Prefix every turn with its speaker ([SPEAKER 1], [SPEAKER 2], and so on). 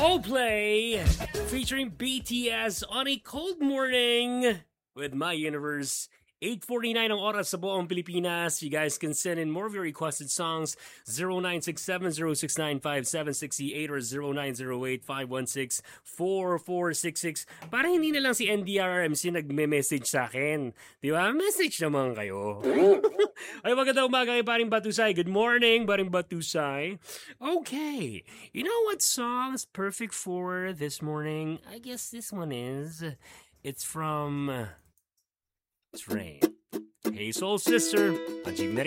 [SPEAKER 1] Coldplay featuring BTS on a cold morning with My Universe. 8:49 ang oras sa buong Pilipinas. You guys can send in more of your requested songs 0967-069-5768 or 0908-516-4466 para hindi na lang si NDRMC nagme-message sa akin. Di ba? Message naman kayo. Ay, magandang umaga kay Paring Batusay. Good morning, Paring Batusay. Okay. You know what song is perfect for this morning? I guess this one is. It's from... It's Rain. Hey Soul Sister. Ajig na